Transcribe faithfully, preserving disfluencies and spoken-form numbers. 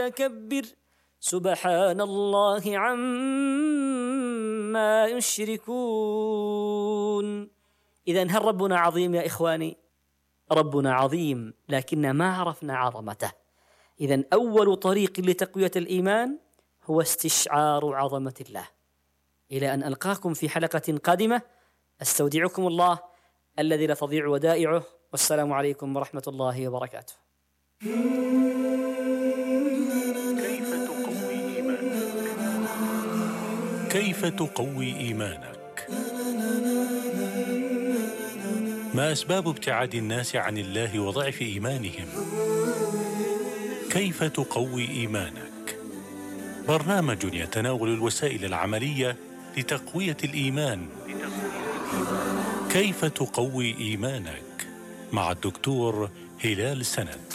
كبر سبحان الله عما يشركون. إذن هل ربنا عظيم يا إخواني؟ ربنا عظيم، لكن ما عرفنا عظمته. إذن أول طريق لتقوية الإيمان هو استشعار عظمة الله. إلى أن ألقاكم في حلقة قادمة، أستودعكم الله الذي لا تضيع ودائعه، والسلام عليكم ورحمة الله وبركاته. كيف تقوي إيمانك؟ ما أسباب ابتعاد الناس عن الله وضعف إيمانهم؟ كيف تقوي إيمانك؟ برنامج يتناول الوسائل العملية لتقوية الإيمان. كيف تقوي إيمانك؟ مع الدكتور هلال سند.